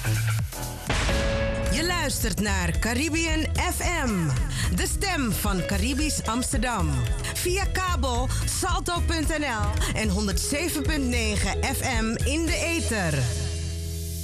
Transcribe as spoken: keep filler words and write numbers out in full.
Je luistert naar Caribbean F M, de stem van Caribisch Amsterdam. Via kabel salto punt n l en honderdzeven komma negen F M in de ether.